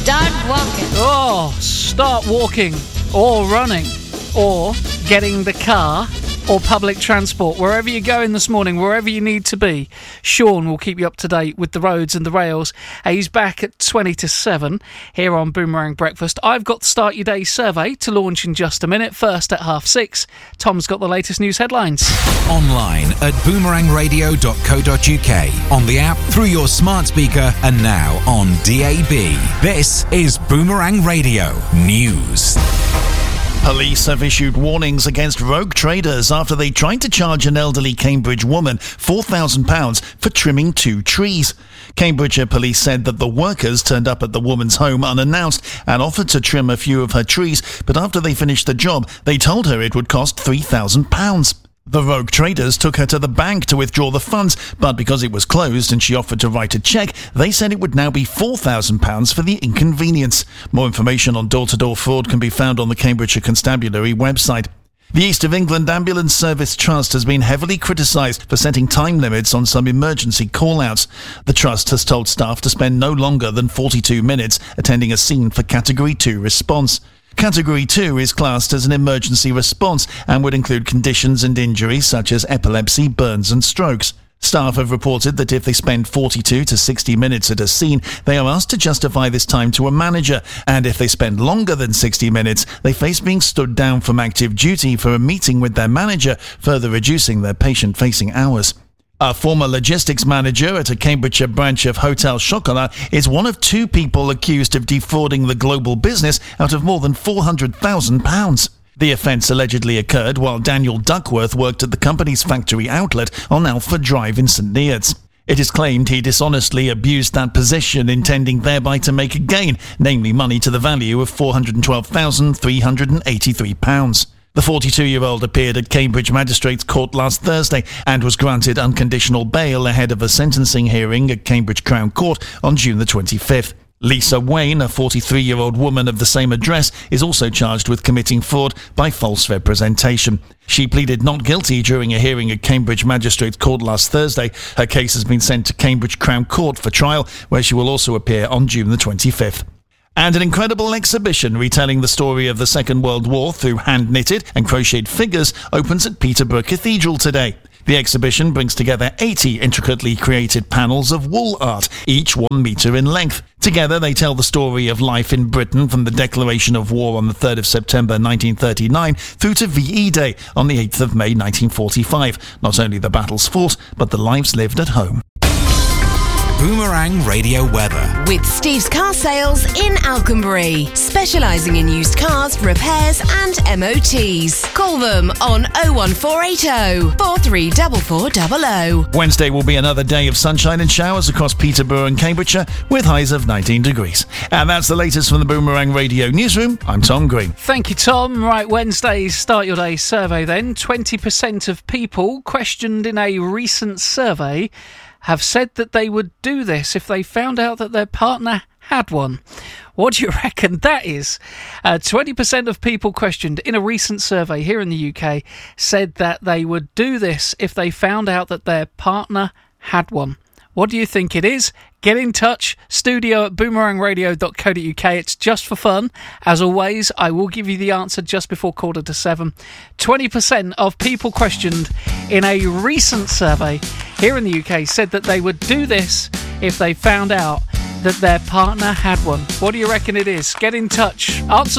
Start walking. Oh, start walking or running or getting the car or public transport. Wherever you're going this morning, wherever you need to be, Sean will keep you up to date with the roads and the rails. He's back at 20 to 7 here on Boomerang Breakfast. I've got the Start Your Day survey to launch in just a minute. First at 6:30, Tom's got the latest news headlines. Online at boomerangradio.co.uk, on the app, through your smart speaker, and now on DAB. This is Boomerang Radio News. Police have issued warnings against rogue traders after they tried to charge an elderly Cambridge woman £4,000 for trimming 2 trees. Cambridgeshire police said that the workers turned up at the woman's home unannounced and offered to trim a few of her trees, but after they finished the job, they told her it would cost £3,000. The rogue traders took her to the bank to withdraw the funds, but because it was closed and she offered to write a cheque, they said it would now be £4,000 for the inconvenience. More information on door-to-door fraud can be found on the Cambridgeshire Constabulary website. The East of England Ambulance Service Trust has been heavily criticised for setting time limits on some emergency call-outs. The Trust has told staff to spend no longer than 42 minutes attending a scene for Category 2 response. Category 2 is classed as an emergency response and would include conditions and injuries such as epilepsy, burns and strokes. Staff have reported that if they spend 42 to 60 minutes at a scene, they are asked to justify this time to a manager, and if they spend longer than 60 minutes, they face being stood down from active duty for a meeting with their manager, further reducing their patient-facing hours. A former logistics manager at a Cambridgeshire branch of Hotel Chocolat is one of 2 people accused of defrauding the global business out of more than £400,000. The offence allegedly occurred while Daniel Duckworth worked at the company's factory outlet on Alford Drive in St Neots. It is claimed he dishonestly abused that position, intending thereby to make a gain, namely money to the value of £412,383. The 42-year-old appeared at Cambridge Magistrates Court last Thursday and was granted unconditional bail ahead of a sentencing hearing at Cambridge Crown Court on June the 25th. Lisa Wayne, a 43-year-old woman of the same address, is also charged with committing fraud by false representation. She pleaded not guilty during a hearing at Cambridge Magistrates Court last Thursday. Her case has been sent to Cambridge Crown Court for trial, where she will also appear on June the 25th. And an incredible exhibition retelling the story of the Second World War through hand-knitted and crocheted figures opens at Peterborough Cathedral today. The exhibition brings together 80 intricately created panels of wool art, each 1 metre in length. Together they tell the story of life in Britain from the declaration of war on the 3rd of September 1939 through to VE Day on the 8th of May 1945. Not only the battles fought, but the lives lived at home. Boomerang Radio Weather. With Steve's Car Sales in Alconbury, specialising in used cars, repairs and MOTs. Call them on 01480 434400. Wednesday will be another day of sunshine and showers across Peterborough and Cambridgeshire with highs of 19 degrees. And that's the latest from the Boomerang Radio Newsroom. I'm Tom Green. Thank you, Tom. Right, Wednesday's Start Your Day survey then. 20% of people questioned in a recent survey have said that they would do this if they found out that their partner had one. What do you reckon that is? 20% of people questioned in a recent survey here in the UK said that they would do this if they found out that their partner had one. What do you think it is? Get in touch, studio at boomerangradio.co.uk. It's just for fun. As always, I will give you the answer just before 7:15. 20% of people questioned in a recent survey here in the UK said that they would do this if they found out that their partner had one. What do you reckon it is? Get in touch. Answer